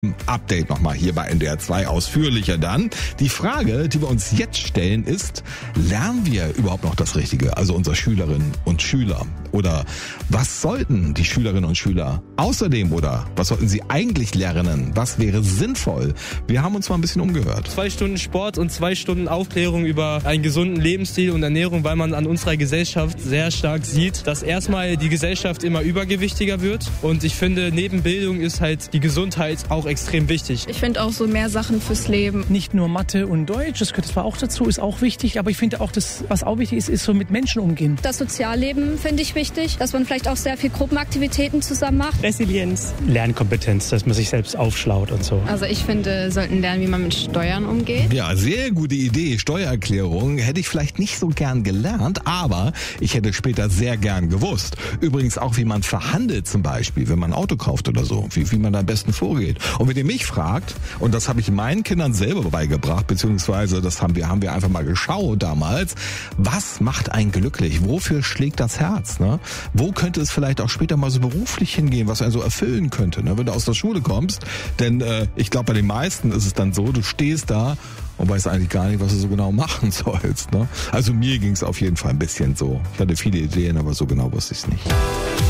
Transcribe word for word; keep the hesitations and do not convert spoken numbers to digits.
Update nochmal hier bei N D R zwei ausführlicher dann. Die Frage, die wir uns jetzt stellen, ist, lernen wir überhaupt noch das Richtige, also unsere Schülerinnen und Schüler? Oder was sollten die Schülerinnen und Schüler außerdem oder was sollten sie eigentlich lernen? Was wäre sinnvoll? Wir haben uns mal ein bisschen umgehört. Zwei Stunden Sport und zwei Stunden Aufklärung über einen gesunden Lebensstil und Ernährung, weil man an unserer Gesellschaft sehr stark sieht, dass erstmal die Gesellschaft immer übergewichtiger wird. Und ich finde, neben Bildung ist halt die Gesundheit auch extrem wichtig. Ich finde auch so mehr Sachen fürs Leben. Nicht nur Mathe und Deutsch, das gehört zwar auch dazu, ist auch wichtig, aber ich finde auch, das, was auch wichtig ist, ist so mit Menschen umgehen. Das Sozialleben finde ich wichtig, dass man vielleicht auch sehr viel Gruppenaktivitäten zusammen macht. Resilienz, Lernkompetenz, dass man sich selbst aufschlaut und so. Also ich finde, wir sollten lernen, wie man mit Steuern umgeht. Ja, sehr gute Idee. Steuererklärung hätte ich vielleicht nicht so gern gelernt, aber ich hätte später sehr gern gewusst. Übrigens auch, wie man verhandelt zum Beispiel, wenn man ein Auto kauft oder so, wie, wie man da am besten vorgeht. Und wenn ihr mich fragt, und das habe ich meinen Kindern selber beigebracht, beziehungsweise das haben wir, haben wir einfach mal geschaut damals, was macht einen glücklich? Wofür schlägt das Herz? Ne? Wo könnte es vielleicht auch später mal so beruflich hingehen, was einen so erfüllen könnte, ne? Wenn du aus der Schule kommst? Denn äh, ich glaube, bei den meisten ist es dann so, du stehst da und weißt eigentlich gar nicht, was du so genau machen sollst. Ne? Also mir ging es auf jeden Fall ein bisschen so. Ich hatte viele Ideen, aber so genau wusste ich es nicht.